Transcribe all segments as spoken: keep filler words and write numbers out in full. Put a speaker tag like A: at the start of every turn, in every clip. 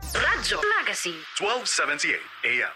A: Radyo Magazine
B: twelve seventy-eight A M.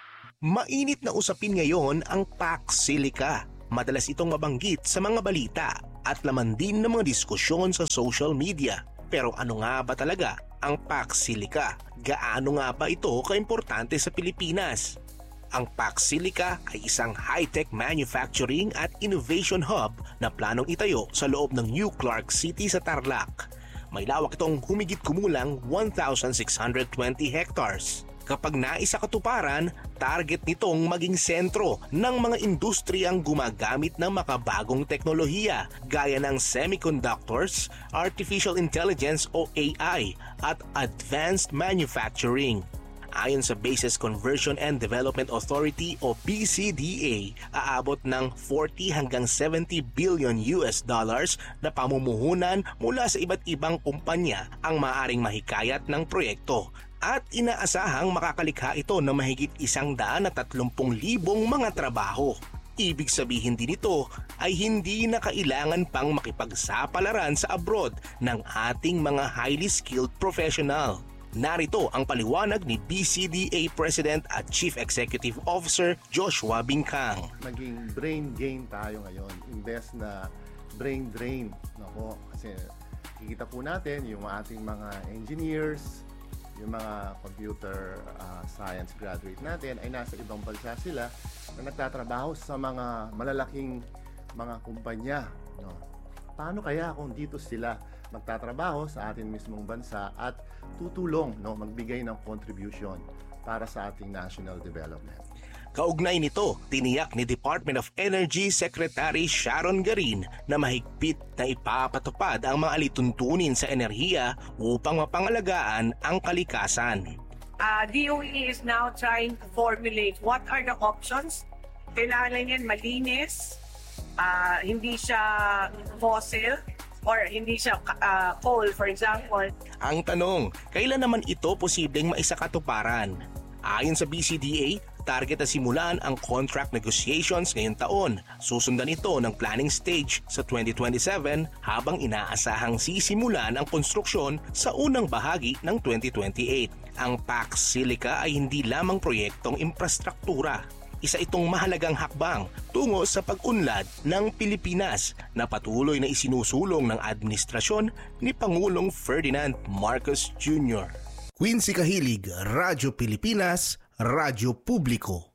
C: Mainit na usapin ngayon ang Pax Silica. Madalas itong mabanggit sa mga balita at laman din ng mga diskusyon sa social media. Pero ano nga ba talaga ang Pax Silica? Gaano nga ba ito kaimportante sa Pilipinas? Ang Pax Silica ay isang high-tech manufacturing at innovation hub na planong itayo sa loob ng New Clark City sa Tarlac. May lawak itong humigit kumulang one thousand six hundred twenty hectares. Kapag naisa katuparan, target nitong maging sentro ng mga industriyang gumagamit ng makabagong teknolohiya gaya ng semiconductors, artificial intelligence o A I at advanced manufacturing. Ayon sa Bases Conversion and Development Authority o B C D A, aabot ng forty hanggang seventy billion U S dollars na pamumuhunan mula sa iba't ibang kumpanya ang maaaring mahikayat ng proyekto. At inaasahang makakalikha ito ng mahigit isang daan at tatlumpung libong mga trabaho. Ibig sabihin din ito ay hindi na kailangan pang makipagsapalaran sa abroad ng ating mga highly skilled professional. Narito ang paliwanag ni B C D A President at Chief Executive Officer Joshua Bincang.
D: Naging brain gain tayo ngayon, imbes na brain drain. Nako, kasi kikita po natin yung ating mga engineers, yung mga computer uh, science graduate natin ay nasa ibang bansa sila na nagtatrabaho sa mga malalaking mga kumpanya. No? Paano kaya kung dito sila magtatrabaho sa ating mismong bansa at tutulong, no, magbigay ng contribution para sa ating national development?
C: Kaugnay nito, tiniyak ni Department of Energy Secretary Sharon Garin na mahigpit na ipapatupad ang mga alituntunin sa enerhiya upang mapangalagaan ang kalikasan.
E: Uh, D O E is now trying to formulate what are the options. Kailangan yan malinis, uh, hindi siya fossil, or hindi siya uh, coal, for example.
C: Ang tanong, kailan naman ito posibleng maisakatuparan? Ayon sa B C D A, target na simulan ang contract negotiations ngayong taon. Susundan ito ng planning stage sa twenty twenty-seven habang inaasahang sisimulan ang konstruksyon sa unang bahagi ng twenty twenty-eight. Ang Pax Silica ay hindi lamang proyektong infrastruktura. Isa itong mahalagang hakbang tungo sa pag-unlad ng Pilipinas na patuloy na isinusulong ng administrasyon ni Pangulong Ferdinand Marcos Junior Quincy Kahilig, Radyo Pilipinas, Radyo Publiko.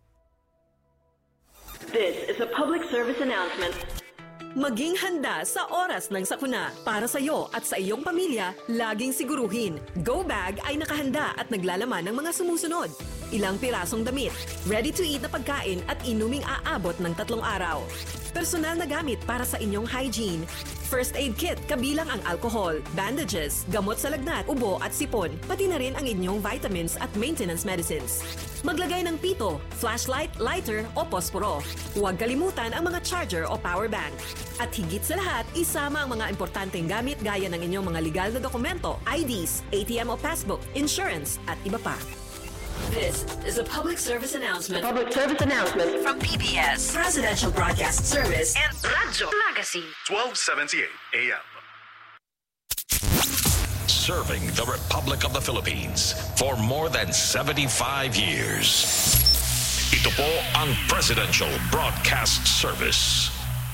A: This is a public service announcement.
F: Maging handa sa oras ng sakuna. Para sa iyo at sa iyong pamilya, laging siguruhin. Go Bag ay nakahanda at naglalaman ng mga sumusunod. Ilang pirasong damit, ready-to-eat na pagkain at inuming aabot ng tatlong araw. Personal na gamit para sa inyong hygiene. First aid kit kabilang ang alcohol, bandages, gamot sa lagnat, ubo at sipon, pati na rin ang inyong vitamins at maintenance medicines. Maglagay ng pito, flashlight, lighter o posporo. Huwag kalimutan ang mga charger o power bank. At higit sa lahat, isama ang mga importanteng gamit gaya ng inyong mga legal na dokumento, I Ds, A T M o passbook, insurance at iba pa.
A: This is a public service announcement.
F: Public service announcement
A: From P B S
F: Presidential Broadcast Service
A: and Radyo Magazine
B: twelve seventy-eight A M.
G: Serving the Republic of the Philippines for more than seventy-five years. Ito po ang Presidential Broadcast Service.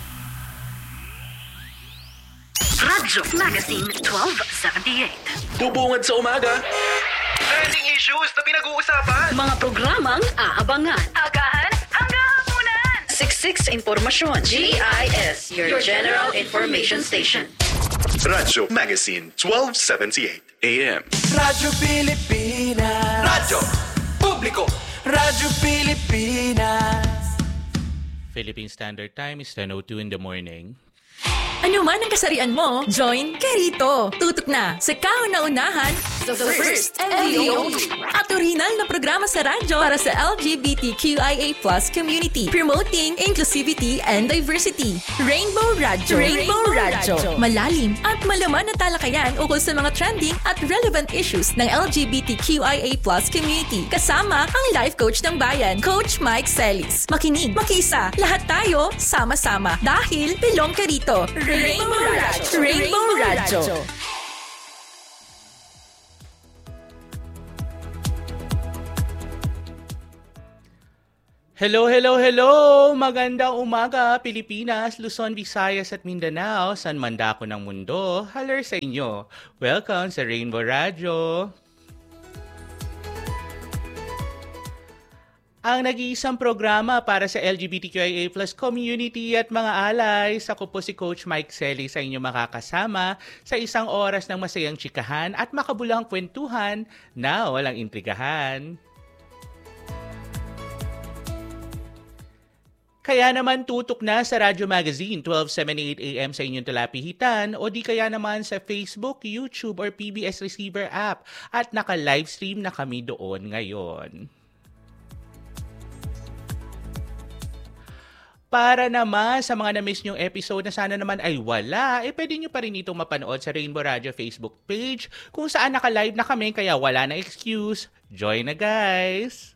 A: Radyo Magazine twelve seventy-eight.
B: Bubungad sa umaga. Trending issues na pinag-uusapan.
A: Mga programang aabangan. Agahan hanggang hapunan. Siksik sa impormasyon. G I S, your General Information Station.
B: Radyo Magazine twelve seventy-eight A M.
H: Radyo Pilipinas. Radyo Publiko. Radyo Pilipinas.
I: Philippine Standard Time is ten oh two in the morning.
J: Ano man ang kasarian mo, join Kerito. Tutok na sa kauna-unahan, the first and the only. At original na programa sa radyo para sa L G B T Q I A plus community, promoting inclusivity and diversity. Rainbow Radyo. Rainbow Radyo. Malalim at malaman na talakayan ukol sa mga trending at relevant issues ng L G B T Q I A plus community. Kasama ang life coach ng bayan, Coach Mike Celis. Makinig, makisa, lahat tayo sama-sama dahil belong ka rito. Rainbow Radyo. Rainbow Radyo.
I: Hello, hello, hello! Magandang umaga, Pilipinas, Luzon, Visayas at Mindanao, saan man dako ng mundo. Hello sa inyo. Welcome sa Rainbow Radio. Ang nag-iisang programa para sa L G B T Q I A plus community at mga allies. Ako po si Coach Mike Selly sa inyo makakasama sa isang oras ng masayang chikahan at makabulang kwentuhan na walang intrigahan. Kaya naman tutok na sa Radyo Magazine twelve seventy-eight A M sa inyong talapihitan o di kaya naman sa Facebook, YouTube or P B S Receiver app at naka-livestream na kami doon ngayon. Para naman sa mga na-miss nyong episode na sana naman ay wala, eh pwede nyo pa rin itong mapanood sa Rainbow Radio Facebook page kung saan naka-live na kami kaya wala na excuse. Join na guys!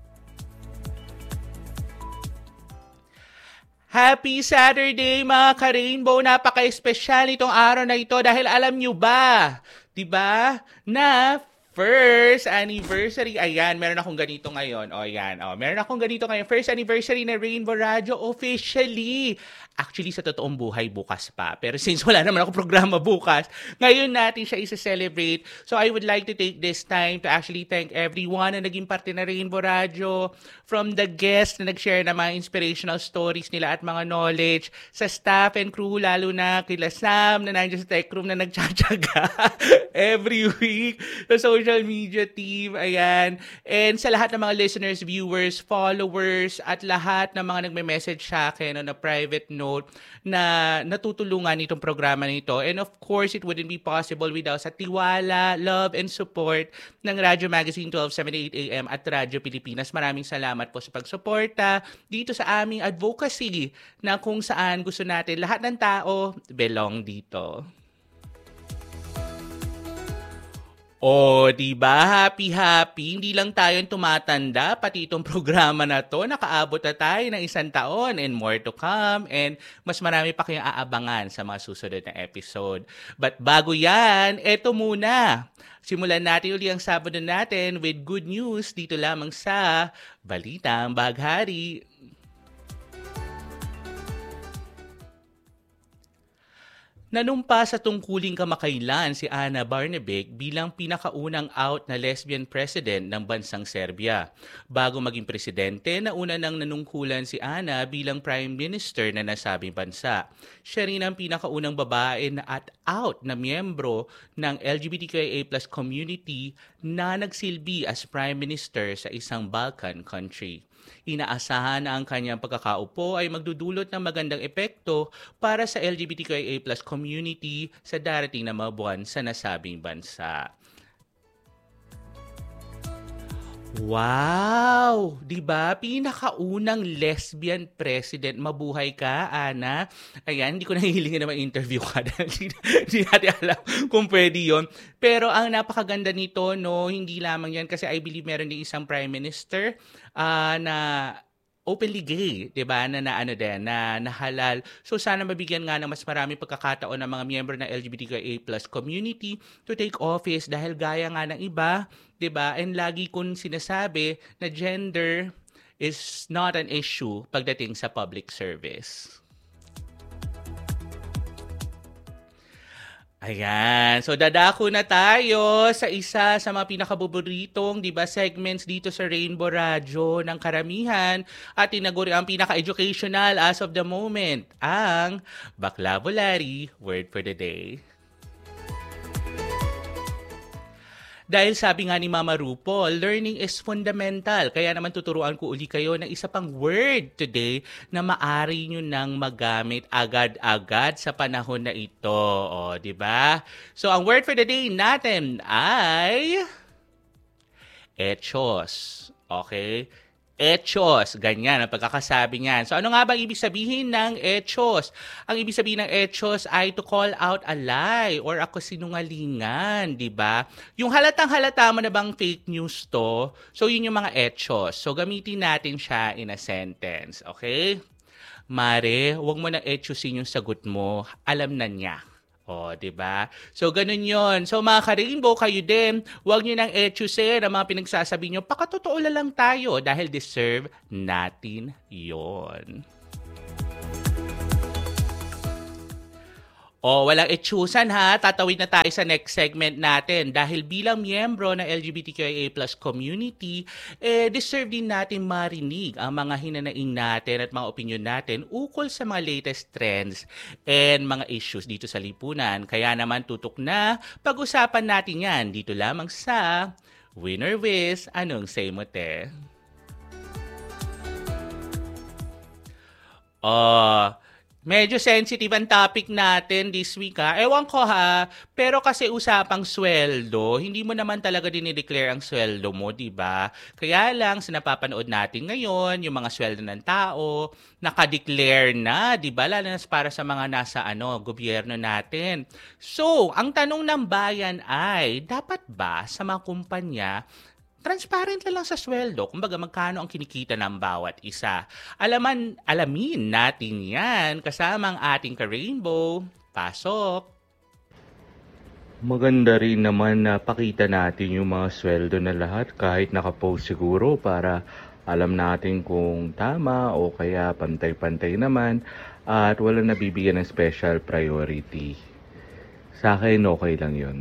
I: Happy Saturday mga ka-Rainbow! Napaka-espesyal itong araw na ito dahil alam nyo ba, diba, na first anniversary, ayan, meron akong ganito ngayon. O, ayan, o, meron akong ganito ngayon. First anniversary na Rainbow Radio officially. Actually, sa totoong buhay, bukas pa. Pero since wala naman ako programa bukas, ngayon natin siya isa-celebrate. So, I would like to take this time to actually thank everyone na naging parte na Rainbow Radio, from the guests na nag-share na mga inspirational stories nila at mga knowledge, sa staff and crew, lalo na kila Sam na nandiyan sa tech room na nagtsatsaga every week, sa social media team, ayan. And sa lahat ng mga listeners, viewers, followers, at lahat ng mga nagme-message sa akin on a private note na natutulungan itong programa nito. And of course, it wouldn't be possible without sa tiwala, love, and support ng Radyo Magazine twelve seventy-eight A M at Radyo Pilipinas. Maraming salamat po sa pagsuporta dito sa aming advocacy na kung saan gusto natin lahat ng tao belong dito. Oh, di ba? Happy, happy. Hindi lang tayo tumatanda, pati itong programa na to, nakaabot na tayo ng isang taon and more to come. And mas marami pa kayong aabangan sa mga susunod na episode. But bago yan, eto muna. Simulan natin uli ang Sabado natin with good news dito lamang sa Balitang Baghari. Nanumpa sa tungkuling kamakailan si Ana Brnabic bilang pinakaunang out na lesbian president ng bansang Serbia. Bago maging presidente, nauna nang nanungkulan si Ana bilang prime minister na nasabing bansa. Siya rin ang pinakaunang babae na at out na miyembro ng L G B T Q I A plus community na nagsilbi as prime minister sa isang Balkan country. Inaasahan na ang kanyang pagkakaupo ay magdudulot ng magandang epekto para sa L G B T Q I A plus community sa darating na mga buwan sa nasabing bansa. Wow! Diba? Pinakaunang lesbian president. Mabuhay ka, Ana. Ayan, hindi ko nahihilingin na ma-interview ka. Hindi natin alam kung pwede yun. Pero ang napakaganda nito, no, hindi lamang yan kasi I believe meron din isang prime minister uh, na openly gay, 'di ba? Na, na ano din, na nahalal. So sana mabigyan nga ng mas marami pagkakataon ng mga miyembro ng L G B T Q I A plus community to take office dahil gaya nga ng iba, 'di ba? And lagi kong sinasabi na gender is not an issue pagdating sa public service. Ayan. So, dadako na tayo sa isa sa mga pinakabuburitong, di ba, segments dito sa Rainbow Radio ng karamihan at tinaguri ang pinaka-educational as of the moment, ang Baklabulary Word for the Day. Dahil sabi nga ni Mama RuPaul, learning is fundamental. Kaya naman tuturuan ko uli kayo ng isa pang word today na maari nyo nang magamit agad-agad sa panahon na ito. O, di ba? So, ang word for the day natin ay hechos. Okay? Hechos. Ganyan ang pagkakasabi niyan. So, ano nga ba ibig sabihin ng hechos? Ang ibig sabihin ng hechos ay to call out a lie or ako sinungalingan, di ba? Yung halatang halata mo na bang fake news to, so yun yung mga hechos. So, gamitin natin siya in a sentence. Okay? Mare, huwag mo nang etyosin yung sagot mo. Alam na niya. O, di ba? So, ganun yon. So, mga ka-rainbow, kayo din, huwag nyo nang etchuse ang mga pinagsasabi nyo. Pakatotoo na lang tayo dahil deserve natin yon. O, walang etsyusan ha. Tatawid na tayo sa next segment natin. Dahil bilang miyembro ng L G B T Q I A plus community, eh, deserve din natin marinig ang mga hinanaing natin at mga opinion natin ukol sa mga latest trends and mga issues dito sa lipunan. Kaya naman tutok na pag-usapan natin yan dito lamang sa Winner Wiz, Anong Say Mo Te? Oh, medyo sensitive ang topic natin this week ha. Ewan ko ha, pero kasi usapang sweldo, hindi mo naman talaga dinideclare ang sweldo mo, di ba? Kaya lang, sa napapanood natin ngayon, yung mga sweldo ng tao, nakadeclare na, di ba? Lalo na para sa mga nasa ano, gobyerno natin. So, ang tanong ng bayan ay, dapat ba sa mga kumpanya, transparent lang sa sweldo, kumbaga magkano ang kinikita ng bawat isa. Alaman, alamin natin yan kasama ang ating ka-rainbow. Pasok!
K: Maganda rin naman na pakita natin yung mga sweldo na lahat kahit nakapost siguro para alam natin kung tama o kaya pantay-pantay naman at wala nabibigyan ng special priority. Sa akin, okay lang yun.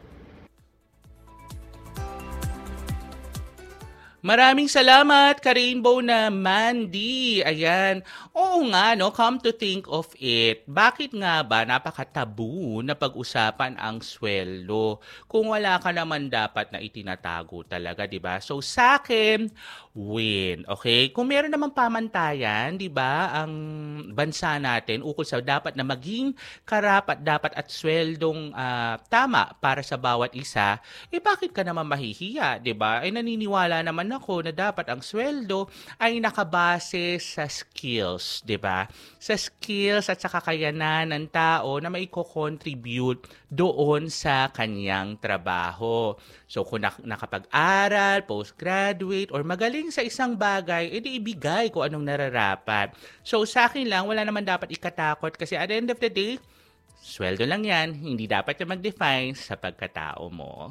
I: Maraming salamat, ka-rainbow na Mandy. Ayan. Oo nga, no? Come to think of it. Bakit nga ba napaka-tabu na pag-usapan ang sweldo kung wala ka naman dapat na itinatago talaga, di ba? So, sa akin, win. Okay? Kung meron naman pamantayan, di ba, ang bansa natin ukol sa dapat na maging karapat dapat at sweldong uh, tama para sa bawat isa, eh bakit ka naman mahihiya, di ba? Ay naniniwala naman ako na dapat ang sweldo ay nakabase sa skills, 'di ba? Sa skills at sa kakayanan ng tao na maiko-contribute doon sa kanyang trabaho. So kung nak- nakapag-aral, postgraduate, or magaling sa isang bagay, edi ibigay kung anong nararapat. So sa akin lang, wala naman dapat ikatakot kasi at the end of the day, sweldo lang yan, hindi dapat yung mag-define sa pagkatao mo.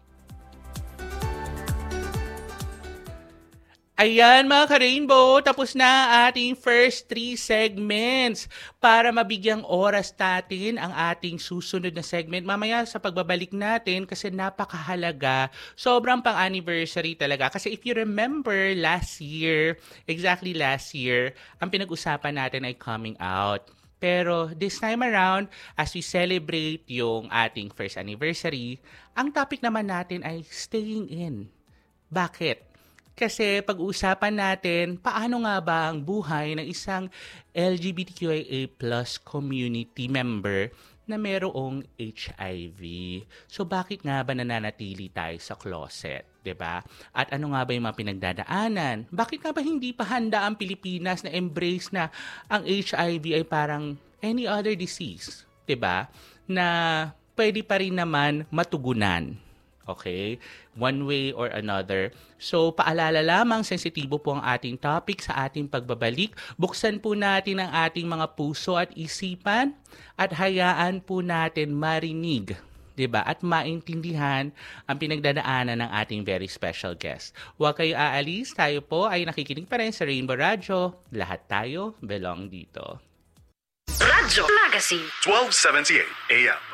I: Ayan mga ka-rainbow, tapos na ating first three segments para mabigyang oras natin ang ating susunod na segment. Mamaya sa pagbabalik natin kasi napakahalaga, sobrang pang-anniversary talaga. Kasi if you remember last year, exactly last year, ang pinag-usapan natin ay coming out. Pero this time around, as we celebrate yung ating first anniversary, ang topic naman natin ay staying in. Bakit? Kasi pag-uusapan natin, paano nga ba ang buhay ng isang L G B T Q I A plus community member na mayroong H I V. So bakit nga ba nananatili tayo sa closet, 'di ba? At ano nga ba yung mga pinagdadaanan? Bakit nga ba hindi pa handa ang Pilipinas na embrace na ang H I V ay parang any other disease, 'di ba? Na pwede pa rin naman matugunan. Okay? One way or another. So, paalala lamang, sensitibo po ang ating topic sa ating pagbabalik. Buksan po natin ang ating mga puso at isipan at hayaan po natin marinig, 'di ba? At maintindihan ang pinagdadaanan ng ating very special guest. Huwag kayo aalis, tayo po ay nakikinig pa rin sa Rainbow Radio. Lahat tayo belong dito.
A: Radyo Magazine
B: twelve seventy-eight A M.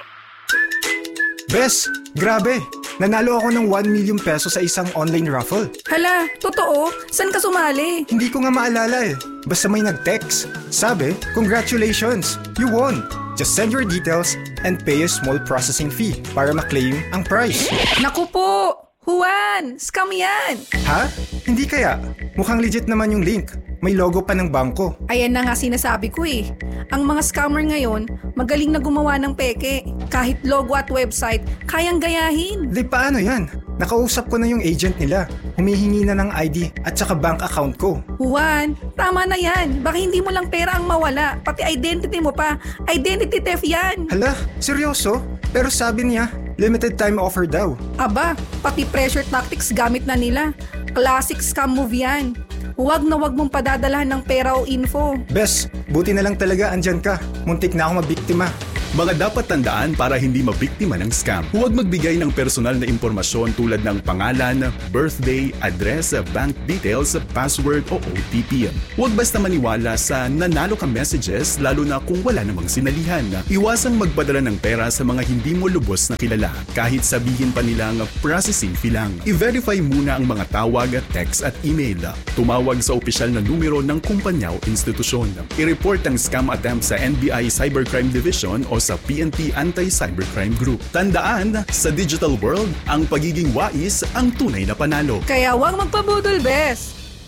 L: Bes, grabe! Nanalo ako ng one million pesos sa isang online raffle.
M: Hala, totoo? Saan ka sumali?
L: Hindi ko nga maalala eh. Basta may nag-text. Sabi, congratulations! You won! Just send your details and pay a small processing fee para ma-claim ang prize.
M: Naku po! Juan! Scam yan!
L: Ha? Hindi kaya? Mukhang legit naman yung link. May logo pa ng bangko.
M: Ayan na nga sinasabi ko eh. Ang mga scammer ngayon, magaling na gumawa ng peke. Kahit logo at website, kayang gayahin.
L: Di paano yan? Nakausap ko na yung agent nila. Humihingi na ng I D at saka bank account ko.
M: Juan, tama na yan. Baka hindi mo lang pera ang mawala. Pati identity mo pa. Identity theft yan.
L: Hala, seryoso? Pero sabi niya, limited time offer daw.
M: Aba, pati pressure tactics gamit na nila. Classic scam move yan. Huwag na huwag mong padadalahan ng pera o info.
L: Bes, buti na lang talaga andyan ka. Muntik na ako mabiktima.
N: Mga dapat tandaan para hindi mabiktima ng scam. Huwag magbigay ng personal na impormasyon tulad ng pangalan, birthday, address, bank details, password o O T P. Huwag basta maniwala sa nanalo ka messages lalo na kung wala namang sinalihan. Iwasang magpadala ng pera sa mga hindi mo lubos na kilala kahit sabihin pa nilang processing fee lang. I-verify muna ang mga tawag, text at email. Tumawag sa opisyal na numero ng kumpanya o institusyon. I-report ang scam attempt sa N B I Cybercrime Division o sa P N P Anti-Cybercrime Group. Tandaan, sa digital world, ang pagiging wais ang tunay na panalo.
M: Kaya huwag magpabudol, bes!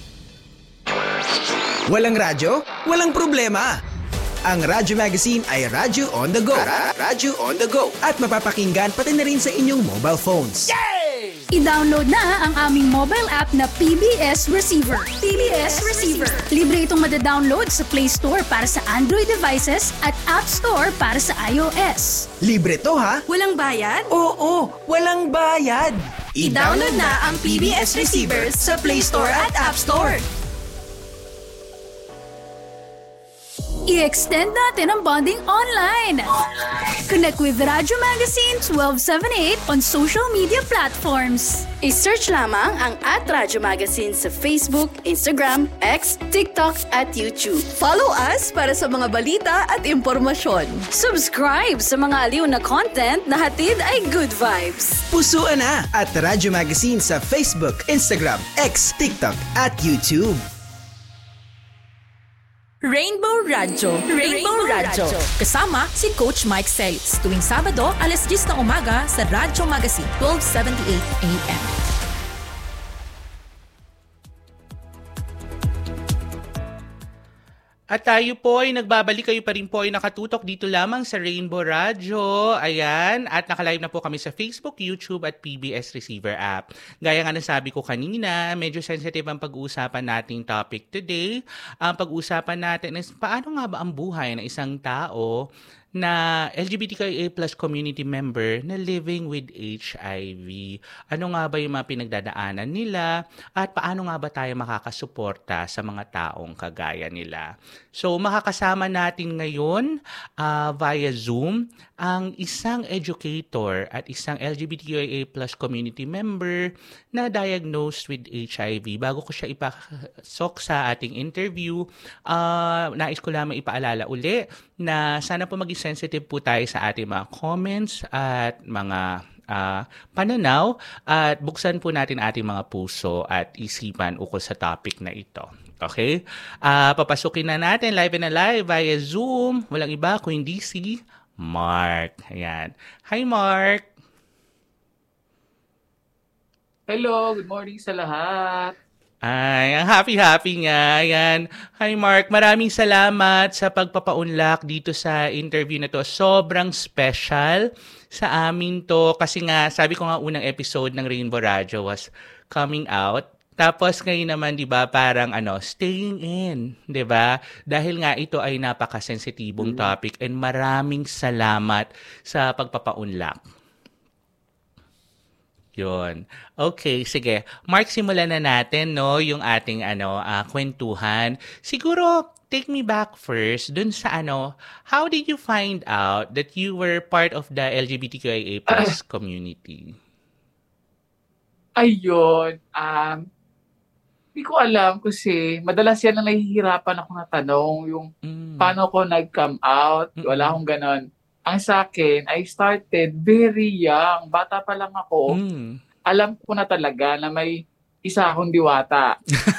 O: Walang radyo? Walang problema! Ang Radyo Magazine ay Radyo on the go. Radyo on the go. At mapapakinggan pati na rin sa inyong mobile phones.
P: I-download na ang aming mobile app na P B S Receiver. P B S Receiver. Libre itong madadownload sa Play Store para sa Android devices at App Store para sa iOS.
O: Libre to ha?
P: Walang bayad?
O: Oo, walang bayad.
P: I-download na ang P B S Receiver sa Play Store at App Store. I-extend natin ang bonding online. Connect with Radyo Magazine twelve seventy-eight on social media platforms. I-search lamang ang at Radyo Magazine sa Facebook, Instagram, X, TikTok at YouTube. Follow us para sa mga balita at impormasyon. Subscribe sa mga aliw na content na hatid ay good vibes.
O: Pusuan na at Radyo Magazine sa Facebook, Instagram, X, TikTok at YouTube.
J: Rainbow Radyo. Rainbow Radyo. Kasama si Coach Mike Celis. Tuwing Sabado, alas diyes ng umaga sa Radyo Magazine, twelve seventy-eight A M.
I: At tayo po ay nagbabalik, kayo pa rin po ay nakatutok dito lamang sa Rainbow Radyo. Ayan, at nakalive na po kami sa Facebook, YouTube at P B S Receiver app. Gaya nga nasabi ko kanina, medyo sensitive ang pag-uusapan nating topic today. Ang pag-uusapan natin is paano nga ba ang buhay ng isang tao na L G B T Q I A plus community member na living with H I V. Ano nga ba yung mga pinagdadaanan nila at paano nga ba tayo makakasuporta sa mga taong kagaya nila? So makakasama natin ngayon uh, via Zoom ang isang educator at isang L G B T Q I A plus community member na diagnosed with H I V. Bago ko siya ipasok sa ating interview, uh, nais ko lamang ipaalala uli na sana po maging sensitive po tayo sa ating mga comments at mga uh, pananaw at buksan po natin ating mga puso at isipan ukol sa topic na ito. Okay? Uh, papasukin na natin live and live via Zoom. Walang iba kung hindi si Mark. Ayan. Hi, Mark!
Q: Hello, good morning sa lahat.
I: Ay, ang happy-happy nga. Ayan. Hi, Mark. Maraming salamat sa pagpapaunlak dito sa interview na to. Sobrang special sa amin to. Kasi nga, sabi ko nga unang episode ng Rainbow Radio was coming out. Tapos ngayon naman, di ba, parang ano, staying in, di ba? Dahil nga ito ay napaka-sensitibong mm-hmm. topic and maraming salamat sa pagpapaunlak. Yun. Okay, sige. Mark, simulan na natin, no, yung ating ano, uh, kwentuhan. Siguro, take me back first dun sa ano, how did you find out that you were part of the L G B T Q I A plus uh, community?
Q: Ayun. Um, hindi ko alam kasi madalas yan na nahihirapan ako na tanong yung mm. paano ko nag-come out. Mm-hmm. Wala akong ganon. Ang sa akin, I started very young. Bata pa lang ako. Mm. Alam ko na talaga na may isa akong diwata.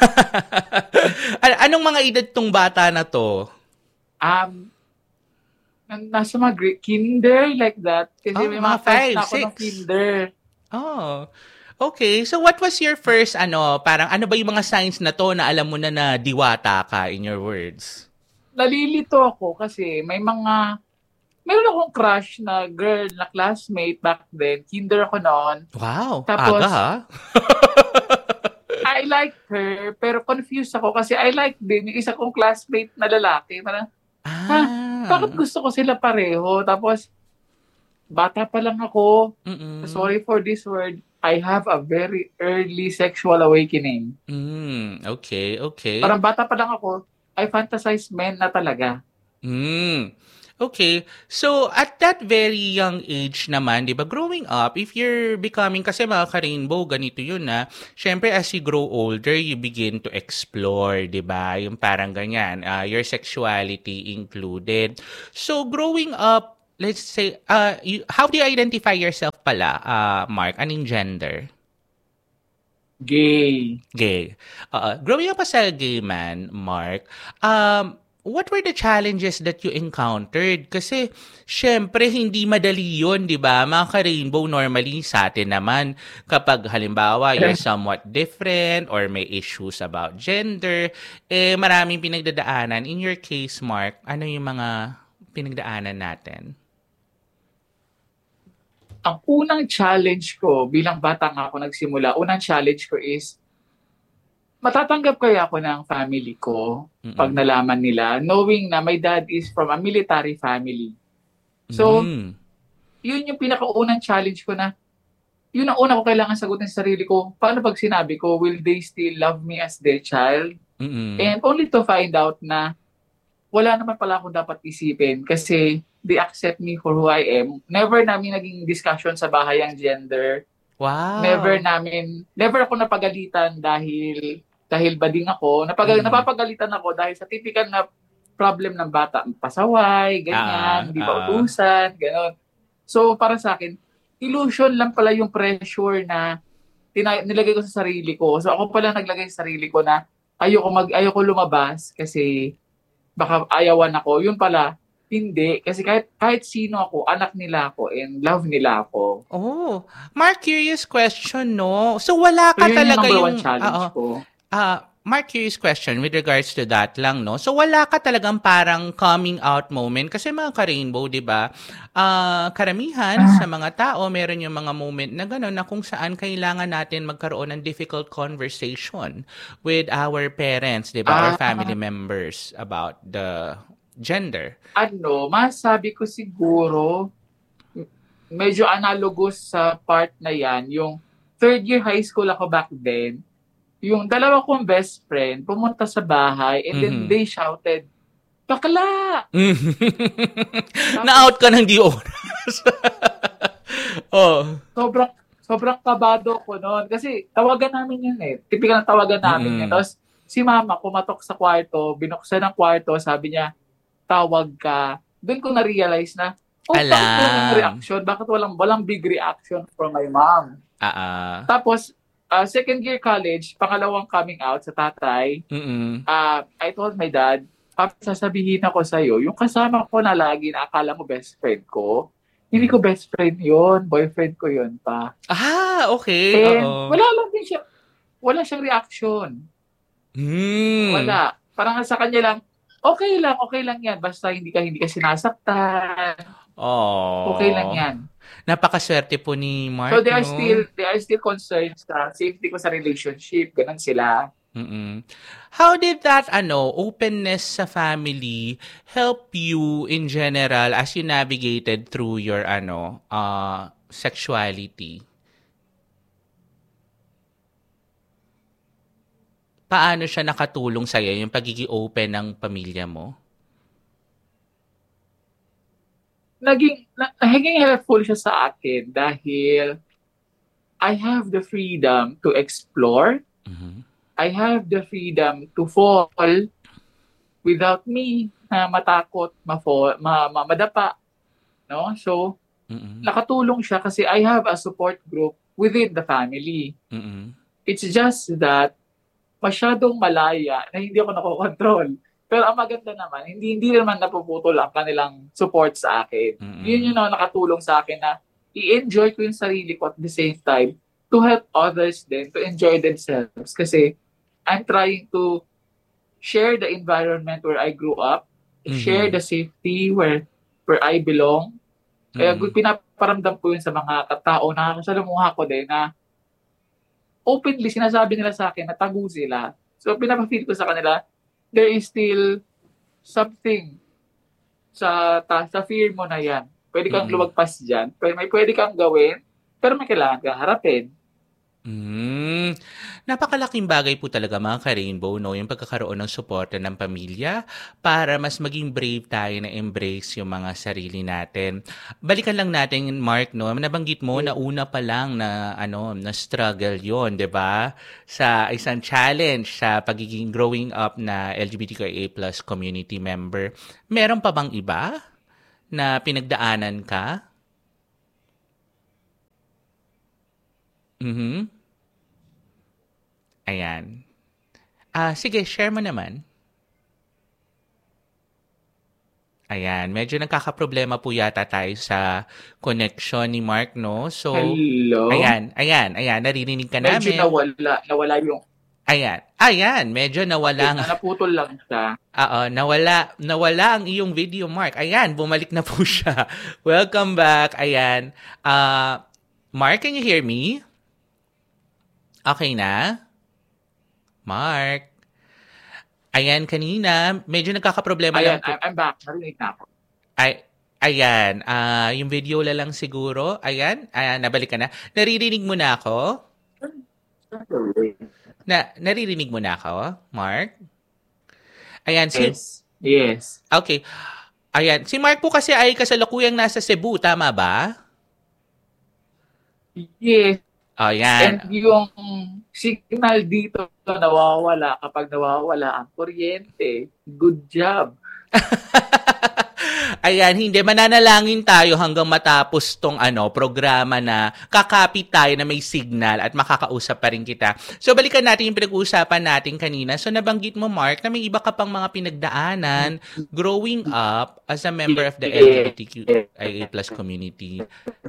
I: Anong mga edad tong bata na to?
Q: Um, nasa mga kinder, like that. Kasi oh, may mga five, na ako six. Ng kinder.
I: Oh, okay. So what was your first, ano, parang ano ba yung mga signs na to na alam mo na na diwata ka, in your words?
Q: Nalilito ako kasi may mga meron akong crush na girl na classmate back then. Kinder ako noon.
I: Wow,
Q: tapos,
I: aga ha?
Q: I like her, pero confused ako kasi I like din yung isa kong classmate na lalaki. Parang, ah. ha, bakit gusto ko sila pareho? Tapos, bata pa lang ako. Mm-mm. Sorry for this word. I have a very early sexual awakening.
I: Mm, okay, okay.
Q: Parang bata pa lang ako, I fantasize men na talaga.
I: Mm. Okay. So, at that very young age naman, di ba, growing up, if you're becoming, kasi mga ka-rainbow, ganito yun na, syempre, as you grow older, you begin to explore, di ba? Yung parang ganyan, uh, your sexuality included. So, growing up, let's say, uh, you, how do you identify yourself pala, uh, Mark? Anong gender?
Q: Gay.
I: Gay. Uh, growing up as a gay man, Mark, um, what were the challenges that you encountered? Kasi, syempre, hindi madali yun, di ba? Mga ka-rainbow, normally, sa atin naman, kapag halimbawa, you're somewhat different or may issues about gender, eh, maraming pinagdadaanan. In your case, Mark, ano yung mga pinagdaanan natin?
Q: Ang unang challenge ko, bilang bata nga ako nagsimula, unang challenge ko is, matatanggap kaya ako ng family ko Mm-mm. pag nalaman nila, knowing na my dad is from a military family. So, mm. yun yung pinakaunang challenge ko na, yun ang una ko kailangan sagutin sa sarili ko. Paano pag sinabi ko, will they still love me as their child? Mm-mm. And only to find out na wala naman pala akong dapat isipin kasi they accept me for who I am. Never namin naging discussion sa bahay ang gender.
I: Wow.
Q: Never namin, never ako napagalitan dahil dahil bading ako. Napag, mm. Napapagalitan ako dahil sa typical na problem ng bata. Pasaway, ganyan, hindi ah, ba utusan, gano'n. So, para sa akin, illusion lang pala yung pressure na tina- nilagay ko sa sarili ko. So, ako pala naglagay sa sarili ko na ayoko, mag, ayoko lumabas kasi baka ayawan ako. Yun pala, hindi. Kasi kahit, kahit sino ako, anak nila ako and love nila ako.
I: Oh, Mark, curious question, no? So, wala ka
Q: so, yun
I: talaga
Q: yung...
I: yung...
Q: One challenge uh, ko.
I: Uh, Mark, curious question with regards to that lang, no? So, wala ka talagang parang coming out moment? Kasi mga ka-rainbow, di ba? Uh, karamihan ah. sa mga tao, meron yung mga moment na gano'n na kung saan kailangan natin magkaroon ng difficult conversation with our parents, di ba? Ah. Or family members about the gender.
Q: Ano, masabi ko siguro, medyo analogous sa part na yan, yung third year high school ako back then, yung dalawa kong best friend pumunta sa bahay and then mm-hmm. they shouted, bakla!
I: Na-out ka ng di oras. oh.
Q: Sobrang, sobrang kabado ko noon. Kasi tawagan namin yun eh. Typical na tawagan namin mm-hmm. yun. Tapos si mama kumatok sa kwarto, binuksan ng kwarto, sabi niya, tawag ka. Doon ko na-realize na, oh, bakit walang reaction? Bakit walang, walang big reaction from my mom?
I: Uh-uh.
Q: Tapos, Uh, second year college, pangalawang coming out sa tatay, uh, I told my dad, Papa, sasabihin ako sa'yo, yung kasama ko na lagi na akala mo best friend ko, hindi ko best friend yun, boyfriend ko yun pa.
I: Ah, okay.
Q: And
I: Uh-oh.
Q: wala lang din siya, wala siyang reaction.
I: Hmm.
Q: Wala. Parang sa kanya lang, okay lang, okay lang yan, basta hindi ka, hindi ka sinasaktan.
I: Oh.
Q: Okay lang yan.
I: Napakaswerte po ni Mark.
Q: So they are
I: no?
Q: still they are still concerned sa safety ko sa relationship, ganun sila.
I: Mm-mm. How did that ano openness sa family help you in general as you navigated through your ano uh sexuality? Paano siya nakatulong sa iyo yung pagiging open ng pamilya mo?
Q: Naging, naging helpful siya sa akin dahil I have the freedom to explore. Mm-hmm. I have the freedom to fall without me na matakot, ma-fall, ma- ma- madapa. No? So, mm-hmm. nakatulong siya kasi I have a support group within the family. Mm-hmm. It's just that masyadong malaya na hindi ako nakokontrol. Pero ang maganda naman, hindi hindi naman napuputol ang kanilang support sa akin. Mm-hmm. Yun yung nakatulong sa akin na i-enjoy ko yung sarili ko at the same time to help others then to enjoy themselves. Kasi I'm trying to share the environment where I grew up, mm-hmm. share the safety where where I belong. Kaya mm-hmm. pinaparamdam ko yun sa mga katao na kasalamuha ko din na openly sinasabi nila sa akin na tagu sila. So pinapafeel ko sa kanila, there is still something sa ta, sa fear mo na yan. Pwede kang mm-hmm. lumagpas dyan. Pero may pwede kang gawin, pero may kailangan kang harapin.
I: Mm. napakalaking bagay po talaga mga ka-Rainbow, no? Yung pagkakaroon ng suporta ng pamilya para mas maging brave tayo na embrace yung mga sarili natin. Balikan lang natin, Mark, no? Nabanggit mo na una pa lang na, ano, na struggle yon, di ba? Sa isang challenge sa pagiging growing up na L G B T Q I A plus community member. Meron pa bang iba na pinagdaanan ka? Mhm. Ayan. Ah, sige, share mo naman. Ayan, medyo nagkakaproblema po yata tayo sa connection ni Mark, no? So,
Q: Hello?
I: ayan, ayan, ayan, naririnig ka namin.
Q: Medyo nawala, nawala yung...
I: Ayan, ayan, medyo nawala.
Q: Naputol lang siya.
I: Oo, nawala, nawala ang iyong video, Mark. Ayan, bumalik na po siya. Welcome back. Ayan. Uh, Mark, can you hear me? Okay na? Mark? Ayan, kanina, medyo nagkakaproblema
Q: Ayan,
I: lang po.
Q: I'm back. Narinig na ako.
I: Ay, ayan, uh, yung video la lang siguro. Ayan, ayan, nabalik ka na. Naririnig mo na ako? Na, naririnig mo na ako, Mark? Ayan, si...
Q: Yes. Yes.
I: Okay. Ayan, si Mark po kasi ay kasalukuyang nasa Cebu, tama ba?
Q: Yes.
I: Ayan.
Q: And yung signal dito nawawala kapag nawawala ang kuryente. Good job.
I: Ayan, hindi, mananalangin tayo hanggang matapos tong ano, programa na kakapit tayo na may signal at makakausap pa rin kita. So, balikan natin yung pinag-uusapan natin kanina. So, nabanggit mo, Mark, na may iba ka pang mga pinagdaanan growing up as a member of the L G B T Q I A plus community.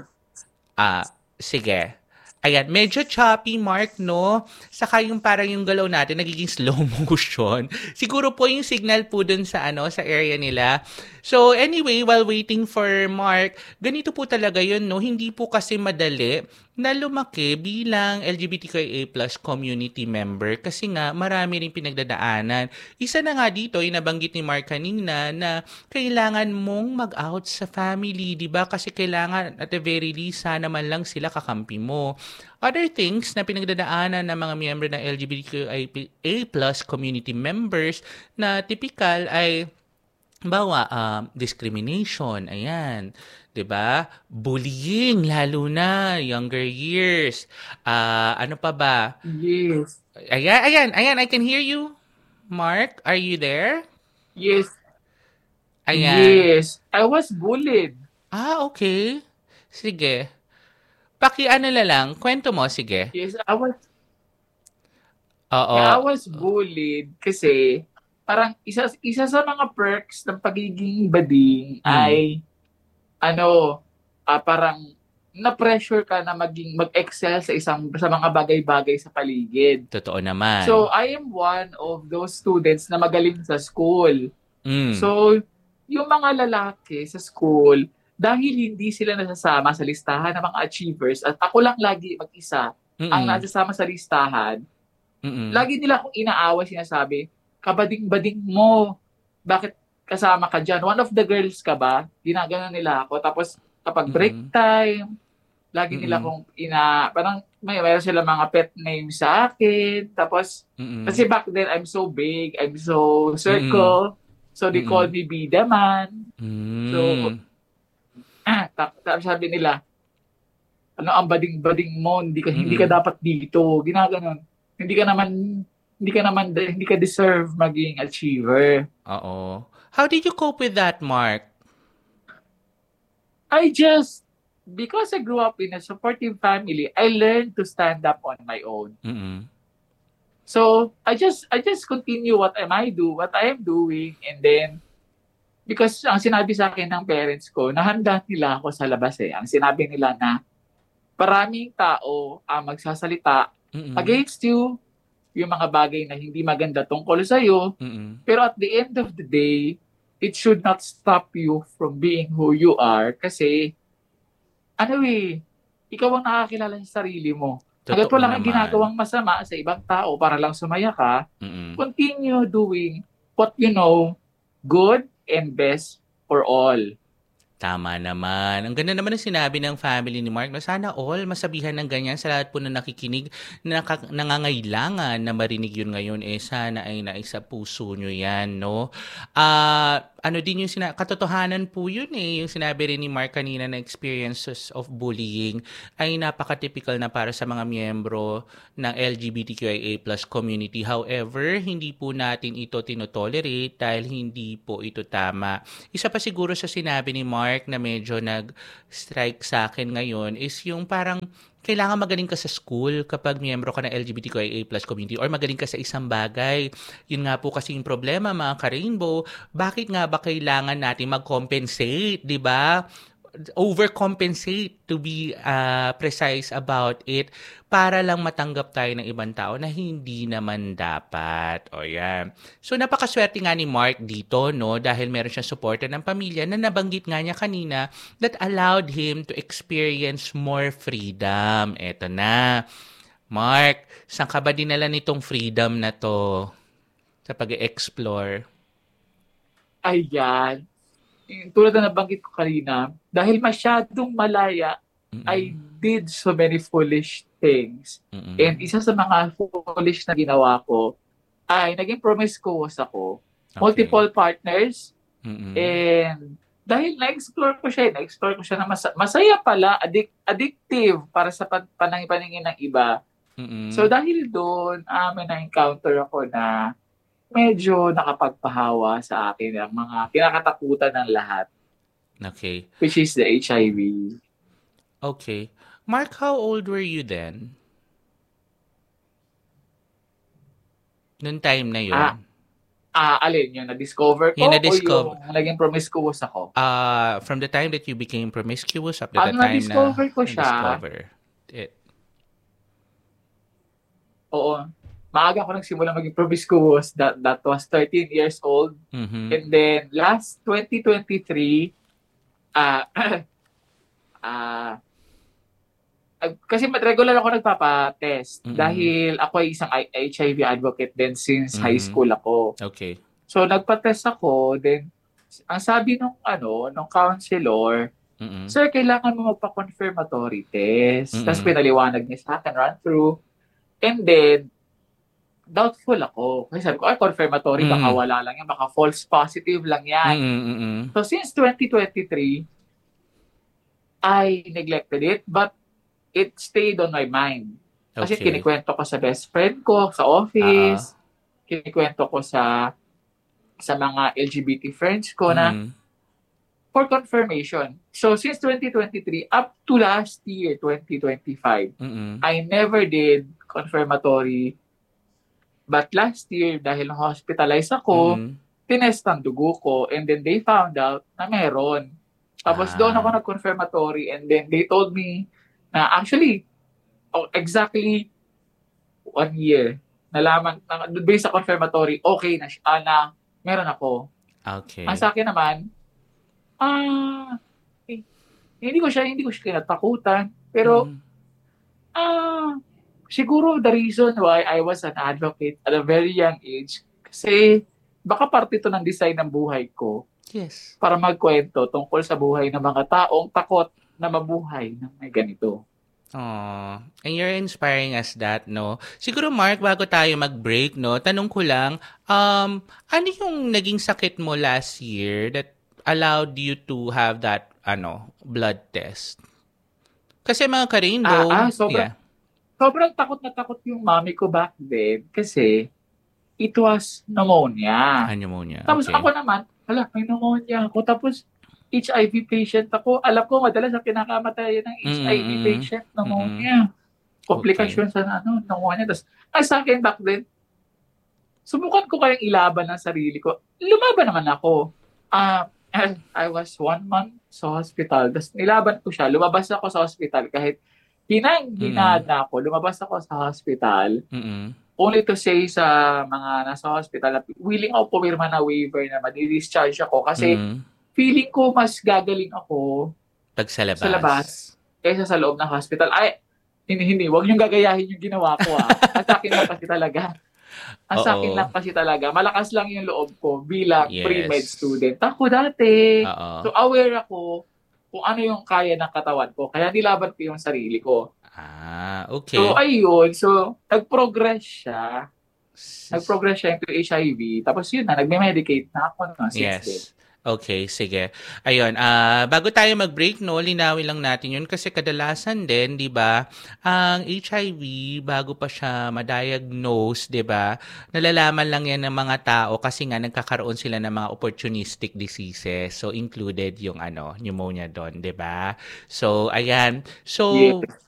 I: Ah, sige. Ayan, medyo choppy, Mark, no? Saka yung parang yung galaw natin, nagiging slow motion. Siguro po yung signal po dun sa, ano, sa area nila. So, anyway, while waiting for Mark, ganito po talaga yun, no? Hindi po kasi madali na lumaki bilang L G B T Q I A plus community member kasi nga marami rin pinagdadaanan. Isa na nga dito, yung nabanggit ni Mark kanina na kailangan mong mag-out sa family, di ba? Kasi kailangan at the very least, sana man lang sila kakampi mo. Other things na pinagdadaanan ng mga miyembro ng L G B T Q I A plus community members na typical ay bawa uh, discrimination, ayan, 'di ba? Bullying lalo na younger years. Uh, ano pa ba?
Q: Yes.
I: Ayan, ayan, ayan, I can hear you. Mark, are you there?
Q: Yes.
I: Ayan.
Q: Yes. I was bullied.
I: Ah, okay. Sige. Paki-ano na lang, kwento mo, sige.
Q: Yes, I was
I: Oo.
Q: Yeah, I was bullied kasi parang isa isa sa mga perks ng pagiging bading hmm. ay ano, uh, parang na-pressure ka na maging mag-excel sa isang sa mga bagay-bagay sa paligid.
I: Totoo naman.
Q: So, I am one of those students na magaling sa school.
I: Mm.
Q: So, yung mga lalaki sa school, dahil hindi sila nasasama sa listahan ng mga achievers at ako lang lagi mag-isa Mm-mm. ang nasasama sa listahan, Mm-mm. lagi nila akong inaaway, sinasabi, kabading-bading mo, bakit kasama ka dyan? One of the girls ka ba? Ginagano nila ako. Tapos, kapag break Mm-mm. time, lagi nila akong ina, parang may mayroon sila mga pet names sa akin. Tapos, Mm-mm. kasi back then, I'm so big, I'm so circle, Mm-mm. so they Mm-mm. call me Bida Man.
I: Mm-mm.
Q: So, ah, tapos sabi nila, ano ang bading-bading mo, hindi ka, Mm-mm. hindi ka dapat dito, ginaganon. Hindi ka naman, hindi ka naman, hindi ka deserve maging achiever.
I: Oo. How did you cope with that, Mark?
Q: I just, because I grew up in a supportive family, I learned to stand up on my own.
I: Mm-mm.
Q: So, I just, I just continue what am I do, what I am doing, and then, because ang sinabi sa akin ng parents ko, nahanda nila ako sa labas eh. Ang sinabi nila na, maraming tao ang magsasalita Mm-mm. against you, yung mga bagay na hindi maganda tungkol sa'yo.
I: Mm-mm.
Q: Pero at the end of the day, it should not stop you from being who you are kasi, ano eh, ikaw ang nakakilala sa sarili mo. Hanggat wala kang ginagawang masama sa ibang tao para lang sumaya ka,
I: Mm-mm.
Q: continue doing what you know, good and best for all.
I: Tama naman. Ang ganda naman ng sinabi ng family ni Mark. Sana all masabihan ng ganyan sa lahat po na nakikinig na nakak- nangangailangan na marinig yun ngayon. Eh, sana ay naisa puso nyo yan, no? Ah... Uh, ano din yung sina- katotohanan po yun eh, yung sinabi rin ni Mark kanina na experiences of bullying ay napaka-typical na para sa mga miyembro ng L G B T Q I A plus community. However, hindi po natin ito tinotolerate dahil hindi po ito tama. Isa pa siguro sa sinabi ni Mark na medyo nag-strike sa akin ngayon is yung parang kailangan magaling ka sa school kapag miyembro ka ng L G B T Q I A plus community or magaling ka sa isang bagay. Yun nga po kasi yung problema mga ka-rainbow. Bakit nga ba kailangan natin mag-compensate, di ba? Overcompensate to be uh, precise about it para lang matanggap tayo ng ibang tao na hindi naman dapat. O yan. So napakaswerte nga ni Mark dito, no? Dahil meron siyang suporta ng pamilya na nabanggit nga niya kanina that allowed him to experience more freedom. Eto na. Mark, saan ka ba dinala nitong freedom na to sa pag-explore?
Q: Ayan. Tulad na nabanggit ko kanina, dahil masyadong malaya, mm-mm, I did so many foolish things. Mm-mm. And isa sa mga foolish na ginawa ko ay naging promiscuous ako. Okay. Multiple partners. Mm-mm. And dahil na-explore ko siya, na-explore ko siya na mas- masaya pala, addic- addictive para sa pan- panangin ng iba. Mm-mm. So dahil doon, amin na-encounter ako na medyo nakapagpahawa sa akin ang mga kinakatakutan ng lahat.
I: Okay.
Q: Which is the H I V.
I: Okay. Mark, how old were you then? Noong time na yun?
Q: Ah, ah alin? Yung na-discover ko
I: yung na-discover,
Q: o yung naging promiscuous ako?
I: Uh, from the time that you became promiscuous up to
Q: ah,
I: the time na
Q: na-discover ko siya.
I: Na-discover it.
Q: Oo. Maaga ako nagsimula maging promiscuous. That, that was thirteen years old. Mm-hmm. And then, last twenty twenty-three, ah, uh, uh, kasi regular ako nagpapa-test. Mm-hmm. Dahil ako ay isang H I V advocate din since mm-hmm. high school ako.
I: Okay.
Q: So, nagpa-test ako. Then, ang sabi nung, ano, nung counselor, mm-hmm. Sir, kailangan mo magpa-confirmatory test. Mm-hmm. Tapos pinaliwanag niya sa akin, run through. And then, doubtful ako. Kasi sabi ko, ay, confirmatory, mm. baka wala lang yan, baka false positive lang yan.
I: Mm-mm-mm.
Q: So, since twenty twenty-three, I neglected it, but it stayed on my mind. Kasi okay. Kinikwento ko sa best friend ko, sa office, uh-huh. Kinikwento ko sa sa mga L G B T friends ko na mm. for confirmation. So, since twenty twenty-three, up to last year, twenty twenty-five, mm-mm. I never did confirmatory. But last year, dahil hospitalized ako, mm-hmm. tinest ang dugo ko, and then they found out na meron. Tapos ah. doon ako nag-confirmatory, and then they told me na actually, oh, exactly one year, nalaman, na, based sa confirmatory, okay na siya, ah, na meron ako.
I: Okay.
Q: Ang sa akin naman, ah, eh, hindi ko siya, hindi ko siya kinatakutan, pero, mm-hmm. ah, siguro the reason why I was an advocate at a very young age, kasi baka parte ito ng design ng buhay ko.
I: Yes.
Q: Para magkwento tungkol sa buhay ng mga taong takot na mabuhay ng may ganito.
I: Aww. And you're inspiring us that, no? Siguro, Mark, bago tayo mag-break, no, tanong ko lang, um, ano yung naging sakit mo last year that allowed you to have that, ano, blood test? Kasi mga ka-rainbow,
Q: ah, ah, sobrang,
I: yeah.
Q: Sobrang takot na takot yung mami ko back then kasi it was pneumonia.
I: Ah, pneumonia.
Q: Tapos
I: okay.
Q: Ako naman, hala, may pneumonia ako. Tapos H I V patient ako. Alam ko, madalas ang kinakamatay ng H I V mm-hmm. patient, pneumonia. Mm-hmm. Komplikasyon okay. sa ano, pneumonia. Tapos, ay sa akin back then, subukan ko kayang ilaban ng sarili ko. Lumaban naman ako. Uh, I was one month sa hospital. Tapos nilaban ko siya. Lumabas ako sa hospital kahit Hinang, hinad na ako. Lumabas ako sa hospital. Mm-hmm. Only to say sa mga nasa hospital na willing ako pumirma na waiver na madi-discharge ako kasi mm-hmm. feeling ko mas gagaling ako
I: pag sa labas.
Q: Sa labas kaysa sa loob ng hospital. Ay, hindi, hindi. Huwag niyong gagayahin yung ginawa ko. Ah. At akin lang kasi talaga. Ang sa akin
I: Oo.
Q: lang kasi talaga, malakas lang yung loob ko bilang
I: Yes.
Q: pre-med student. Ako dati.
I: Oo.
Q: So aware ako kung ano yung kaya ng katawan ko. Kaya nilaban ko yung sarili ko.
I: Ah, okay.
Q: So ayun, so nag-progress siya. Nag-progress siya into H I V. Tapos yun na, nagme-medicate na ako na since
I: Yes.
Q: then.
I: Okay, sige. Ayun, ah bago tayo mag-break, no, linawin lang natin yun kasi kadalasan din, di ba, ang H I V, bago pa siya ma-diagnose, di ba, nalalaman lang yan ng mga tao kasi nga nagkakaroon sila ng mga opportunistic diseases. So, included yung ano, pneumonia doon, di ba? So, ayan. So,
Q: Yes.